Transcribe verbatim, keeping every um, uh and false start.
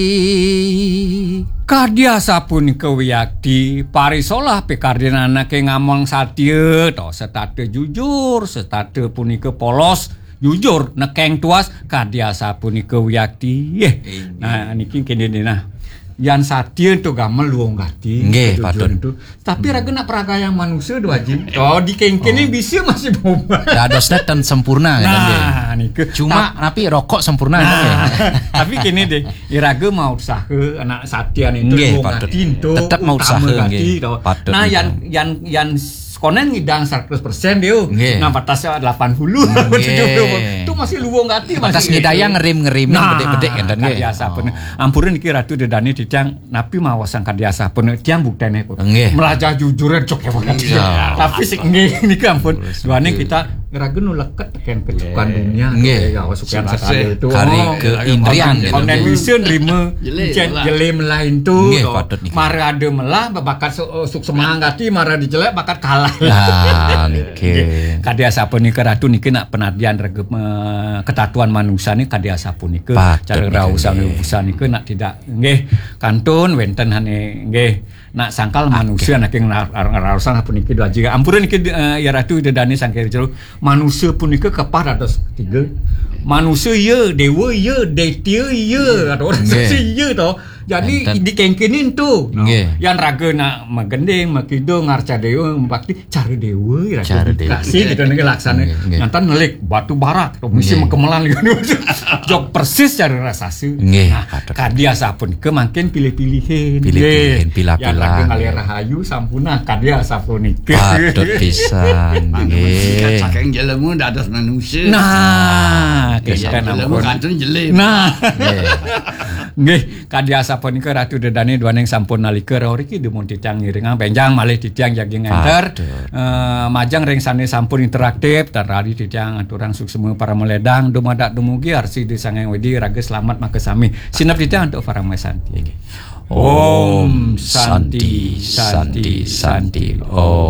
Kadya sapunika wiyadi parisolah pikardinana ke ngamong satya to setate jujur setate punika polos jujur nekeng tuas kadya sapunika wiyadi. Nah niki kene nah yan satya itu gamel luwung gati nggih patut tapi raga nak prakayang manusia dua jin oh di kengkene oh. Bisa masih boba ya dosnya dan sempurna nah nike cuma nah, tapi rokok sempurna nah, ya. Tapi kene deh iraga mau usaha anak satya itu luwung gati itu tetap mau usaha nggih nah yan yan yan konen ngidang seratus persen dia nah batasnya delapan puluh itu masih luwung gati batas ngidayang ngerim-ngerim nah, bedek-bedek kan kadya sapun ampureun iki ratu dedane didang napi mawasang kadya sapun tiang buktene kok melaja jujuran cok ya tapi sik nggih niki ampun duane kita ngeragen nu leket teken kecukupan dunia ya sukian sekali itu hari keindrian konen bisa nrime jele melain tu mare ade melah bakat suk semangati mare dijelek bakat kalah nah niki kadya sapunika ratu niki nak penadian regep ketatuan manusia ni kadya sapunika cara rausang urusan niki nak tidak nggih kantun wenten hane nggih nak sangkal manusia nak rausang sapunika dua jiga ampureun niki ya ratu dedane sangkir jero manusia punika kepada atas tiga manusia ye dewa ye detia ye atau orang sesi ye to jadi di kengkenin tu no. Yang raga nak magendeng makido ngarca dewa bakti cara dewa cara dewa kasih gitu nih laksana nanti nelik batu barak atau misi kemelan gitu jok persis cara rasasi nah kadya sapun ke makin pilih-pilihin pilih-pilihin pilah-pilah yang raga ngalir rahayu sampuna kadya sapun ke patut pisan nggih saking jelemu dados manusia nah keskan ampun nah nggih kadya sapunika ratu dedane duaneng sampun nalika rawuh iki demun titiang ngiringang benjang malih titiang jaging enter uh, majang ring sane sampun interaktif tarari titiang aturang suksema para meledang dumadak dumugi arsi disangeng wedi raga selamat makasami sinep titiang untuk para mesanti. Om Santi Santi Santi Om